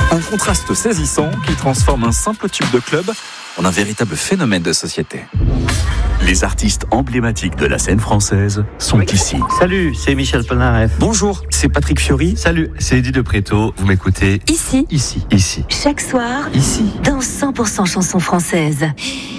Un contraste saisissant qui transforme un simple tube de club en un véritable phénomène de société. Les artistes emblématiques de la scène française sont ici. Salut, c'est Michel Polnareff. Bonjour, c'est Patrick Fiori. Salut, c'est Eddie de Préto. Vous m'écoutez Ici. Ici. Chaque soir. Ici. Dans 100% chansons françaises.